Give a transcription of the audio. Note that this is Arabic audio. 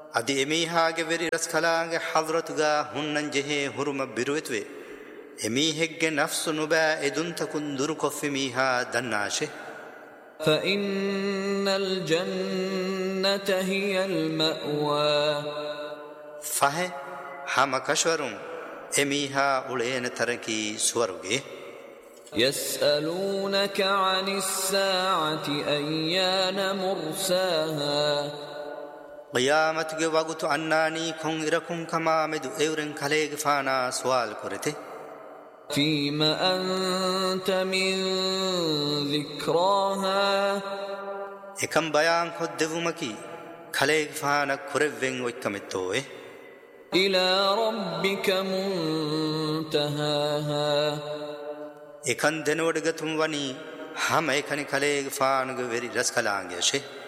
අදි එමීහාගේ වෙරි රස්කලාගේ හදරතුගා හුන්නන් ජෙහේ හුරුම බිරුවෙතුවේ එමීහෙක්ගේ නෆ්සු නුබෑ එදුන්තකුන් දුරු කොෆ්ෆිමීහා දන්නාශේ فإن الجنة هي المأوى فه هم كشورم එමීහා උලේන තරකී ස්වර්ගේ يسألونك عن الساعة أيان مرساها قيامتك وقت أناني كون إركم كما مدو إورن كاليغ فانا سوال كرته فيما أنت من ذكراها එකම් බයං කොද්දෙවුමකි කලේග فانا කුරෙවෙන් ඔක්කමෙත්තෝේ إلى ربك منتهاها එකන් දෙනවඩගතුම් වනි හැම එකනි කලේග فانග වෙරි රස්කලාංගයෂේ